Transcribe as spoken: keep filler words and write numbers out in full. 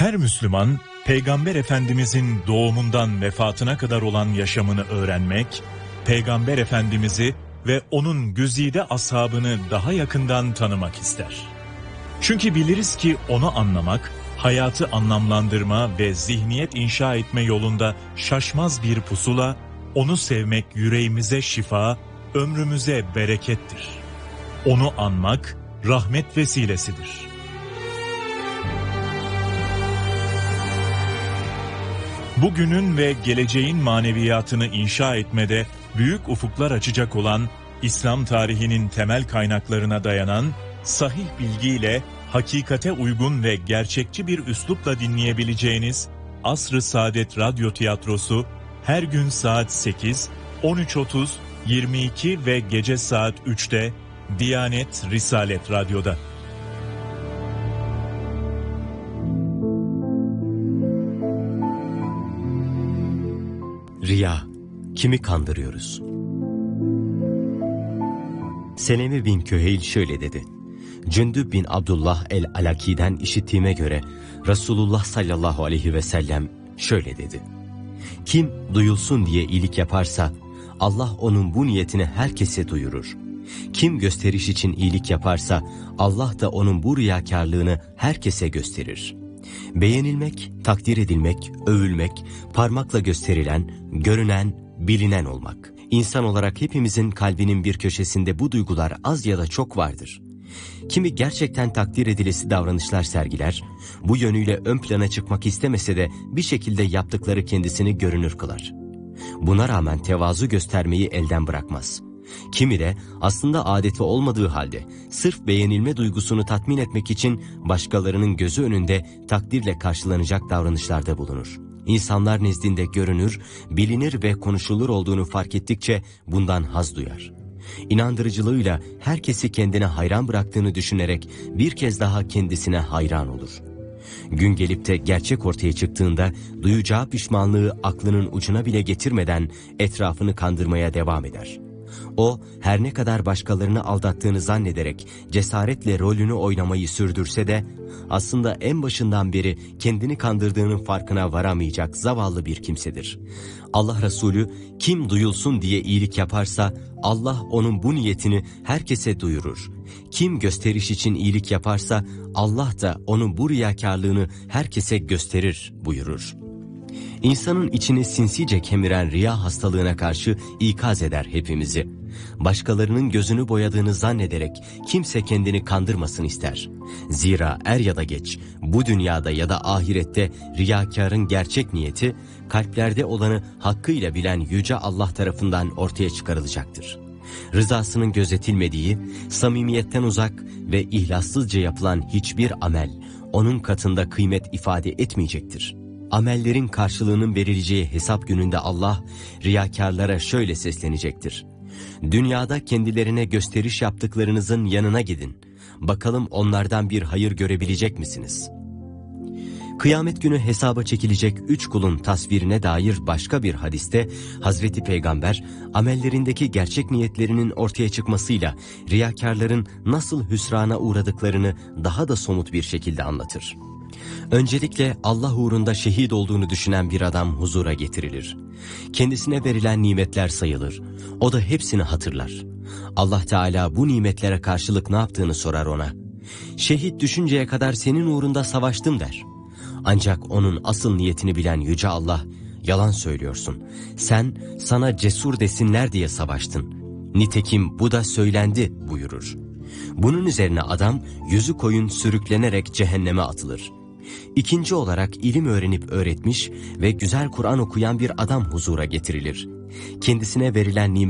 Her Müslüman, Peygamber Efendimizin doğumundan vefatına kadar olan yaşamını öğrenmek, Peygamber Efendimiz'i ve onun güzide ashabını daha yakından tanımak ister. Çünkü biliriz ki onu anlamak, hayatı anlamlandırma ve zihniyet inşa etme yolunda şaşmaz bir pusula, onu sevmek yüreğimize şifa, ömrümüze berekettir. Onu anmak, rahmet vesilesidir. Bugünün ve geleceğin maneviyatını inşa etmede büyük ufuklar açacak olan, İslam tarihinin temel kaynaklarına dayanan, sahih bilgiyle, hakikate uygun ve gerçekçi bir üslupla dinleyebileceğiniz Asr-ı Saadet Radyo Tiyatrosu, her gün saat sekiz, on üç otuz, yirmi iki ve gece saat üçte Diyanet Risalet Radyo'da. Riya, kimi kandırıyoruz? Seleme bin Küheyl şöyle dedi. Cündüb bin Abdullah el-Alaki'den işittiğime göre Resulullah sallallahu aleyhi ve sellem şöyle dedi. Kim duyulsun diye iyilik yaparsa Allah onun bu niyetini herkese duyurur. Kim gösteriş için iyilik yaparsa Allah da onun bu riyakarlığını herkese gösterir. Beğenilmek, takdir edilmek, övülmek, parmakla gösterilen, görünen, bilinen olmak. İnsan olarak hepimizin kalbinin bir köşesinde bu duygular az ya da çok vardır. Kimi gerçekten takdir edilesi davranışlar sergiler, bu yönüyle ön plana çıkmak istemese de bir şekilde yaptıkları kendisini görünür kılar. Buna rağmen tevazu göstermeyi elden bırakmaz. Kimi de aslında adeti olmadığı halde sırf beğenilme duygusunu tatmin etmek için başkalarının gözü önünde takdirle karşılanacak davranışlarda bulunur. İnsanlar nezdinde görünür, bilinir ve konuşulur olduğunu fark ettikçe bundan haz duyar. İnandırıcılığıyla herkesi kendine hayran bıraktığını düşünerek bir kez daha kendisine hayran olur. Gün gelip de gerçek ortaya çıktığında duyacağı pişmanlığı aklının ucuna bile getirmeden etrafını kandırmaya devam eder. O, her ne kadar başkalarını aldattığını zannederek cesaretle rolünü oynamayı sürdürse de aslında en başından beri kendini kandırdığının farkına varamayacak zavallı bir kimsedir. Allah Resulü kim duyulsun diye iyilik yaparsa Allah onun bu niyetini herkese duyurur. Kim gösteriş için iyilik yaparsa Allah da onun bu riyakarlığını herkese gösterir buyurur. İnsanın içini sinsice kemiren riya hastalığına karşı ikaz eder hepimizi. Başkalarının gözünü boyadığını zannederek kimse kendini kandırmasın ister. Zira er ya da geç bu dünyada ya da ahirette riyakarın gerçek niyeti kalplerde olanı hakkıyla bilen Yüce Allah tarafından ortaya çıkarılacaktır. Rızasının gözetilmediği, samimiyetten uzak ve ihlassızca yapılan hiçbir amel onun katında kıymet ifade etmeyecektir. Amellerin karşılığının verileceği hesap gününde Allah riyakarlara şöyle seslenecektir. Dünyada kendilerine gösteriş yaptıklarınızın yanına gidin. Bakalım onlardan bir hayır görebilecek misiniz? Kıyamet günü hesaba çekilecek üç kulun tasvirine dair başka bir hadiste Hazreti Peygamber amellerindeki gerçek niyetlerinin ortaya çıkmasıyla riyakarların nasıl hüsrana uğradıklarını daha da somut bir şekilde anlatır. Öncelikle Allah uğrunda şehit olduğunu düşünen bir adam huzura getirilir. Kendisine verilen nimetler sayılır. O da hepsini hatırlar. Allah Teala bu nimetlere karşılık ne yaptığını sorar ona. Şehit düşünceye kadar senin uğrunda savaştım der. Ancak onun asıl niyetini bilen Yüce Allah, yalan söylüyorsun. Sen sana cesur desinler diye savaştın. Nitekim bu da söylendi buyurur. Bunun üzerine adam yüzü koyun sürüklenerek cehenneme atılır. İkinci olarak ilim öğrenip öğretmiş ve güzel Kur'an okuyan bir adam huzura getirilir. Kendisine verilen nimet